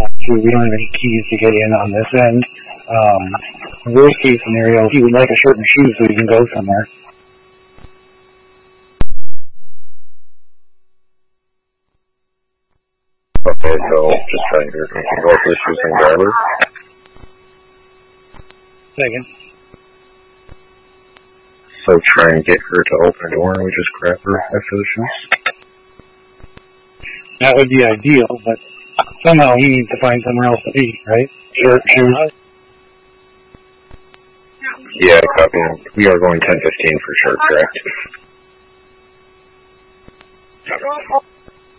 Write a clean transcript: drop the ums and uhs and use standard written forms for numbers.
We don't have any keys to get in on this end. Worst case scenario, he would like a shirt and shoes so he can go somewhere. Okay, so just try to go through shoes and grab her. Second. So try and get her to open the door and we just grab her after the shoes? That would be ideal, but somehow he needs to find somewhere else to be, right? Shirt, shoes. Yeah, copy. We are going 10:15 for sure, correct?